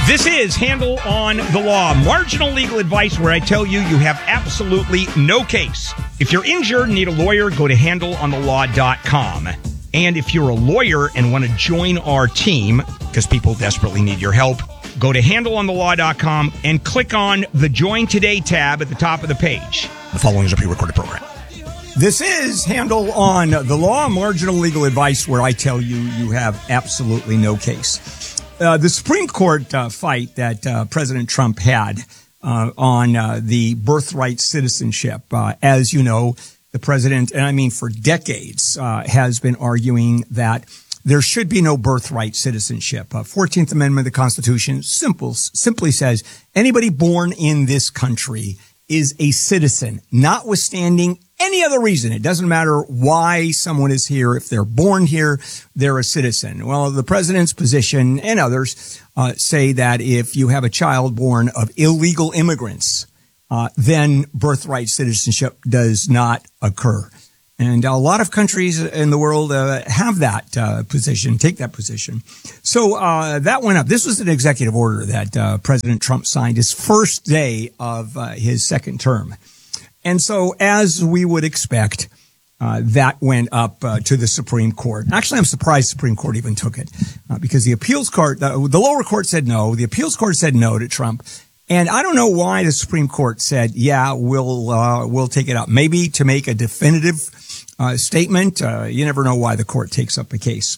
This is Handle on the Law, marginal legal advice where I tell you you have absolutely no case. If you're injured and need a lawyer, go to handleonthelaw.com. And if you're a lawyer and want to join our team, because people desperately need your help, go to handleonthelaw.com and click on the Join Today tab at the top of the page. The following is a pre-recorded program. This is Handle on the Law, marginal legal advice where I tell you you have absolutely no case. The Supreme Court fight that President Trump had on the birthright citizenship, as you know, the president, and I mean for decades, has been arguing that there should be no birthright citizenship. 14th Amendment of the Constitution simply says anybody born in this country is a citizen, notwithstanding any other reason. It doesn't matter why someone is here. If they're born here, they're a citizen. Well, the president's position and others say that if you have a child born of illegal immigrants, then birthright citizenship does not occur. And a lot of countries in the world have that position, take that position. So that went up. This was an executive order that President Trump signed his first day of his second term. And so, as we would expect, that went up to the Supreme Court. Actually, I'm surprised the Supreme Court even took it because the appeals court, the lower court said no. The appeals court said no to Trump. And I don't know why the Supreme Court said, yeah, we'll take it up. Maybe to make a definitive statement. You never know why the court takes up a case.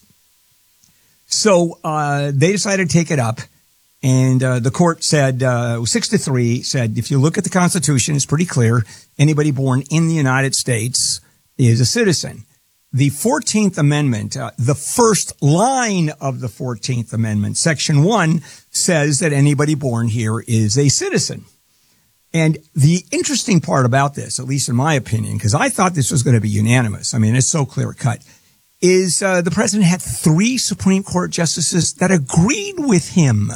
So they decided to take it up. And the court said, 6-3, said, if you look at the Constitution, it's pretty clear. Anybody born in the United States is a citizen. The 14th Amendment, the first line of the 14th Amendment, Section 1, says that anybody born here is a citizen. And the interesting part about this, at least in my opinion, because I thought this was going to be unanimous, I mean, it's so clear cut, is the president had 3 Supreme Court justices that agreed with him.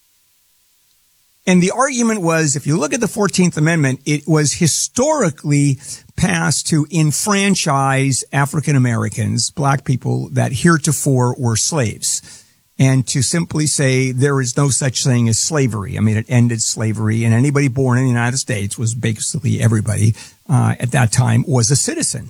And the argument was, if you look at the 14th Amendment, it was historically passed to enfranchise African Americans, black people that heretofore were slaves, and to simply say there is no such thing as slavery. I mean, it ended slavery, and anybody born in the United States was basically everybody at that time was a citizen.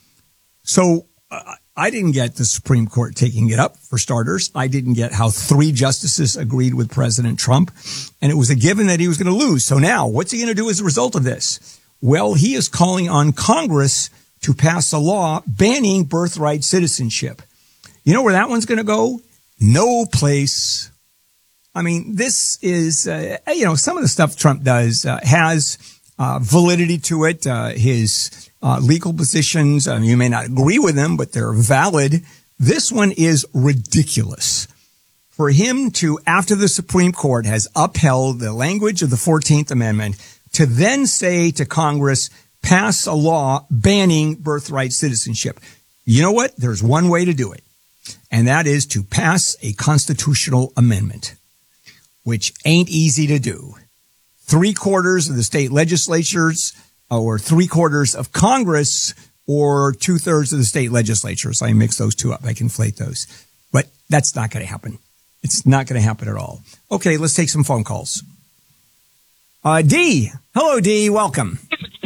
So I didn't get the Supreme Court taking it up, for starters. I didn't get how 3 justices agreed with President Trump. And it was a given that he was going to lose. So now, what's he going to do as a result of this? Well, he is calling on Congress to pass a law banning birthright citizenship. You know where that one's going to go? No place. I mean, this is, some of the stuff Trump does has validity to it. His legal positions, you may not agree with them, but they're valid. This one is ridiculous. For him to, after the Supreme Court has upheld the language of the 14th Amendment, to then say to Congress, pass a law banning birthright citizenship. You know what? There's one way to do it, and that is to pass a constitutional amendment, which ain't easy to do. 3/4 of the state legislatures, or 3/4 of Congress, or 2/3 of the state legislatures. I mix those two up. I conflate those. But that's not going to happen. It's not going to happen at all. Okay, let's take some phone calls. D. Hello, D. Welcome.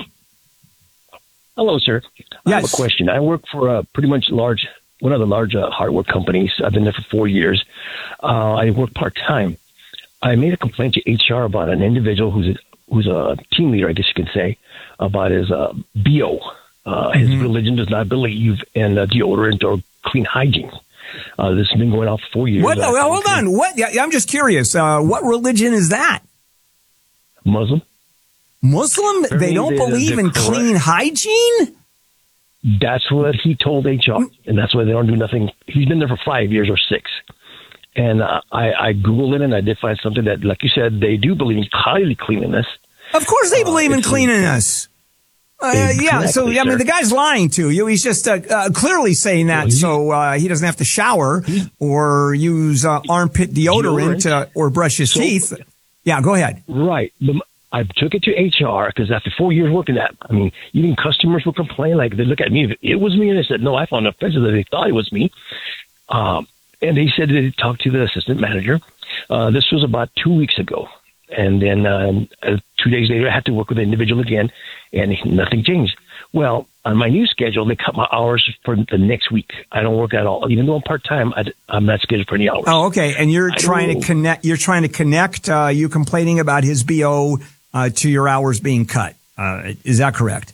Hello, sir. I have a question. I work for pretty much one of the large hardware companies. I've been there for 4 years. I work part-time. I made a complaint to HR about an individual who's a team leader, I guess you can say, about his BO. His religion does not believe in deodorant or clean hygiene. This has been going on for 4 years. What? Hold on. What? Yeah, I'm just curious. What religion is that? Muslim. Muslim? They don't believe in clean hygiene? That's what he told HR, and that's why they don't do nothing. He's been there for 5 years or 6. And I Googled it, and I did find something that, like you said, they do believe in highly cleanliness. Of course they believe in cleanliness. Yeah, so, I mean, the guy's lying to you. He's just clearly saying that so he doesn't have to shower or use armpit deodorant or brush his teeth. Yeah, go ahead. Right. I took it to HR because after 4 years working that, I mean, even customers would complain, like they look at me. If it was me, and they said, no, I found it offensive that they thought it was me. And they said they talked to the assistant manager. This was about 2 weeks ago. And then 2 days later, I had to work with the individual again, and nothing changed. Well, on my new schedule, they cut my hours for the next week. I don't work at all. Even though I'm part-time, I'm not scheduled for any hours. Oh, okay. And you're trying to connect, you complaining about his BO to your hours being cut. Is that correct?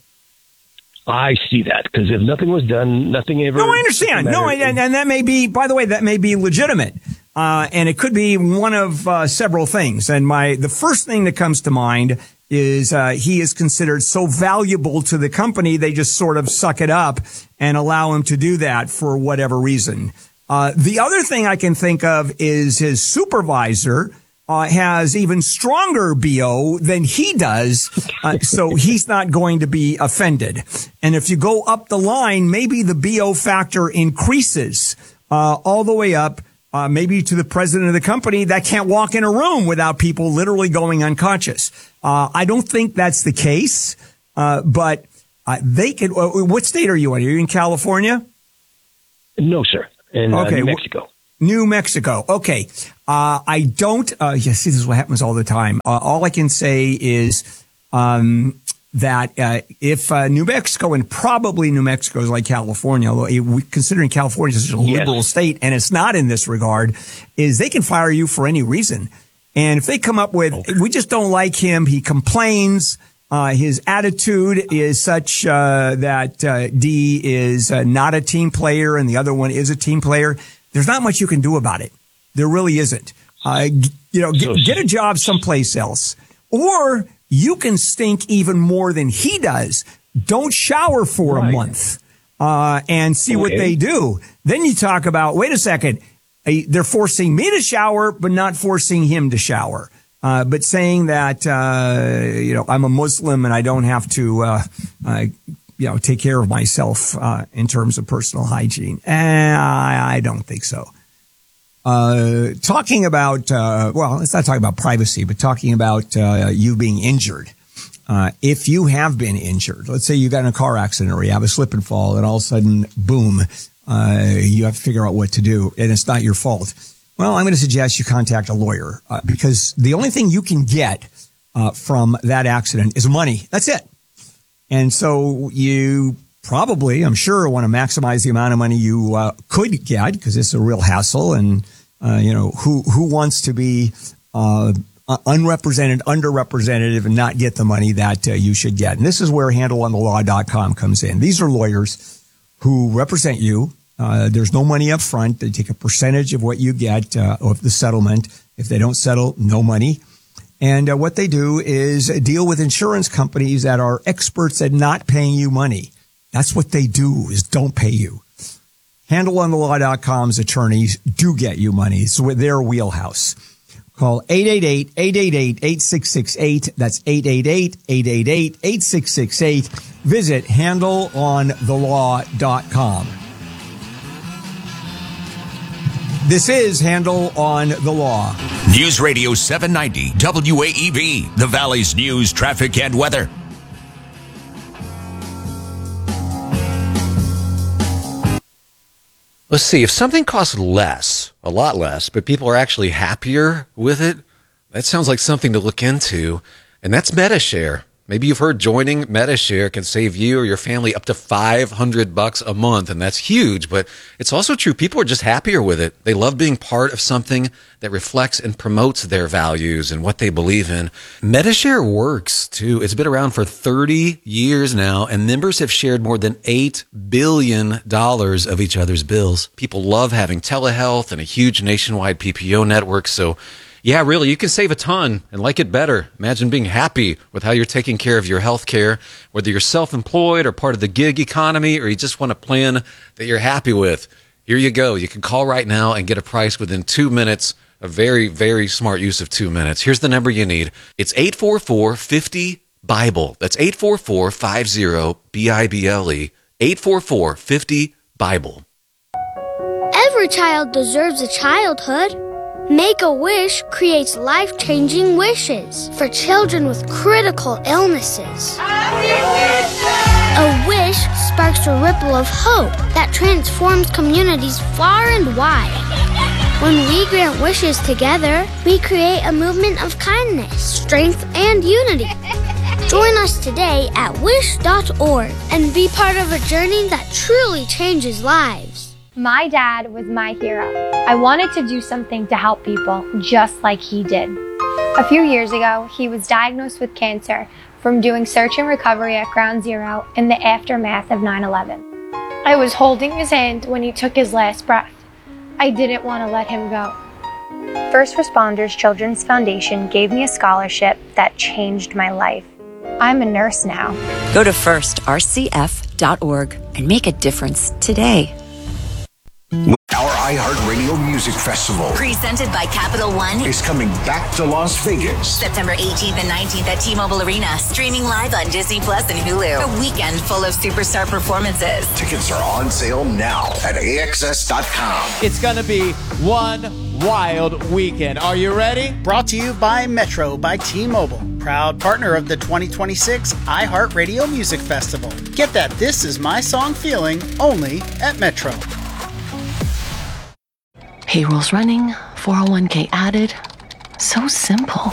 I see that, because if nothing was done, nothing ever... No, I understand. No, and that may be, by the way, that may be legitimate. And it could be one of several things. And the first thing that comes to mind is he is considered so valuable to the company, they just sort of suck it up and allow him to do that for whatever reason. The other thing I can think of is his supervisor has even stronger BO than he does, so he's not going to be offended. And if you go up the line, maybe the BO factor increases all the way up, maybe to the president of the company that can't walk in a room without people literally going unconscious. I don't think that's the case, but they could. What state are you in? Are you in California? No, sir. In New Mexico. New Mexico. Okay. I don't, see, this is what happens all the time. All I can say is, that, if, New Mexico, and probably New Mexico is like California, although considering California is such a liberal state, and it's not in this regard, is they can fire you for any reason. And if they come up with, we just don't like him, he complains, his attitude is such, that, D is not a team player and the other one is a team player, there's not much you can do about it. There really isn't. Get a job someplace else. Or you can stink even more than he does. Don't shower for a month and see what they do. Then you talk about, wait a second, they're forcing me to shower, but not forcing him to shower. But saying that, I'm a Muslim and I don't have to, take care of myself in terms of personal hygiene. I don't think so. Talking about, let's not talk about privacy, but talking about you being injured. If you have been injured, let's say you got in a car accident or you have a slip and fall and all of a sudden, boom, you have to figure out what to do and it's not your fault. Well, I'm going to suggest you contact a lawyer because the only thing you can get from that accident is money. That's it. And so you probably, I'm sure, want to maximize the amount of money you could get because it's a real hassle. And, who wants to be unrepresented, underrepresented, and not get the money that you should get? And this is where handleonthelaw.com comes in. These are lawyers who represent you. There's no money up front. They take a percentage of what you get of the settlement. If they don't settle, no money. And what they do is deal with insurance companies that are experts at not paying you money. That's what they do, is don't pay you. HandleOnTheLaw.com's attorneys do get you money. It's with their wheelhouse. Call 888-888-8668. That's 888-888-8668. Visit HandleOnTheLaw.com. This is Handle on the Law. News Radio 790 WAEB, the Valley's news, traffic, and weather. Let's see, if something costs less, a lot less, but people are actually happier with it, that sounds like something to look into, and that's Medi-Share. Maybe you've heard joining Medi-Share can save you or your family up to $500 a month, and that's huge, but it's also true. People are just happier with it. They love being part of something that reflects and promotes their values and what they believe in. Medi-Share works, too. It's been around for 30 years now, and members have shared more than $8 billion of each other's bills. People love having telehealth and a huge nationwide PPO network, so yeah, really, you can save a ton and like it better. Imagine being happy with how you're taking care of your health care, whether you're self-employed or part of the gig economy, or you just want a plan that you're happy with. Here you go. You can call right now and get a price within 2 minutes. A very, very smart use of 2 minutes. Here's the number you need. It's 844-50-BIBLE. That's 844-50-BIBLE. 844-50-BIBLE. Every child deserves a childhood. Make-A-Wish creates life-changing wishes for children with critical illnesses. A wish sparks a ripple of hope that transforms communities far and wide. When we grant wishes together, we create a movement of kindness, strength, and unity. Join us today at wish.org and be part of a journey that truly changes lives. My dad was my hero. I wanted to do something to help people just like he did. A few years ago, he was diagnosed with cancer from doing search and recovery at Ground Zero in the aftermath of 9/11. I was holding his hand when he took his last breath. I didn't want to let him go. First Responders Children's Foundation gave me a scholarship that changed my life. I'm a nurse now. Go to firstrcf.org and make a difference today. Our iHeartRadio Music Festival, presented by Capital One, is coming back to Las Vegas. September 18th and 19th at T-Mobile Arena, streaming live on Disney Plus and Hulu. A weekend full of superstar performances. Tickets are on sale now at AXS.com. It's going to be one wild weekend. Are you ready? Brought to you by Metro by T-Mobile, proud partner of the 2026 iHeartRadio Music Festival. Get that This Is My Song feeling only at Metro. Payroll's running, 401k added. So simple.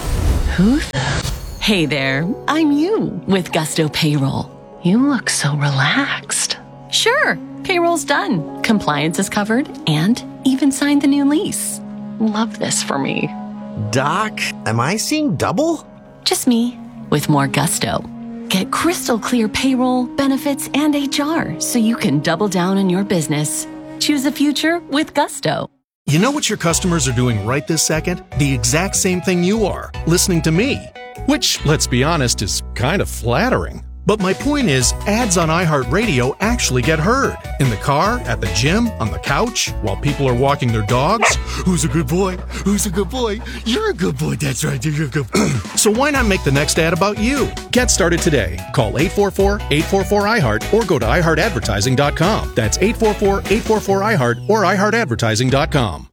Hey there, I'm you with Gusto Payroll. You look so relaxed. Sure, payroll's done. Compliance is covered and even signed the new lease. Love this for me. Doc, am I seeing double? Just me with more gusto. Get crystal clear payroll, benefits, and HR so you can double down on your business. Choose a future with Gusto. You know what your customers are doing right this second? The exact same thing you are, listening to me. Which, let's be honest, is kind of flattering. But my point is, ads on iHeartRadio actually get heard. In the car, at the gym, on the couch, while people are walking their dogs. Who's a good boy? Who's a good boy? You're a good boy, that's right, you're a good boy. So why not make the next ad about you? Get started today. Call 844-844-iHeart or go to iHeartAdvertising.com. That's 844-844-iHeart or iHeartAdvertising.com.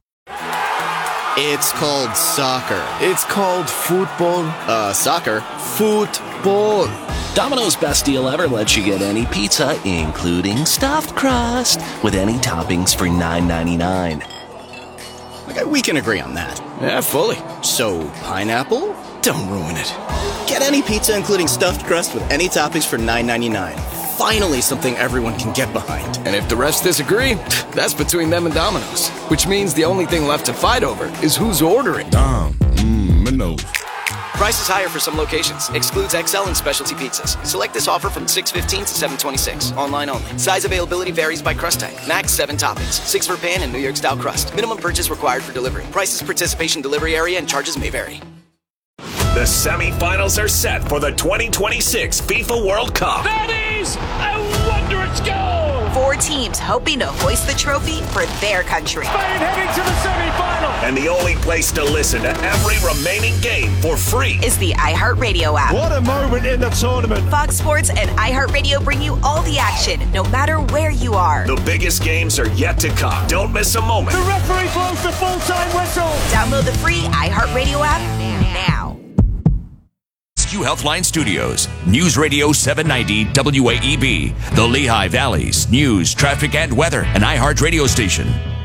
It's called soccer. It's called football. Soccer. Football. Domino's Best Deal Ever lets you get any pizza, including stuffed crust, with any toppings for $9.99. Okay, we can agree on that. Yeah, fully. So, pineapple? Don't ruin it. Get any pizza, including stuffed crust, with any toppings for $9.99. Finally, something everyone can get behind. And if the rest disagree, that's between them and Domino's. Which means the only thing left to fight over is who's ordering. Domino's. Price is higher for some locations. Excludes XL and specialty pizzas. Select this offer from 6/15 to 7/26. Online only. Size availability varies by crust type. Max 7 toppings. 6 for pan and New York style crust. Minimum purchase required for delivery. Prices, participation, delivery area, and charges may vary. The semifinals are set for the 2026 FIFA World Cup. That is a wondrous goal! 4 teams hoping to hoist the trophy for their country. Spain heading to the semifinal! And the only place to listen to every remaining game for free is the iHeartRadio app. What a moment in the tournament! Fox Sports and iHeartRadio bring you all the action, no matter where you are. The biggest games are yet to come. Don't miss a moment. The referee blows the full-time whistle! Download the free iHeartRadio app now. Rescue Healthline Studios, News Radio 790 WAEB, the Lehigh Valley's news, traffic, and weather, an iHeart radio station.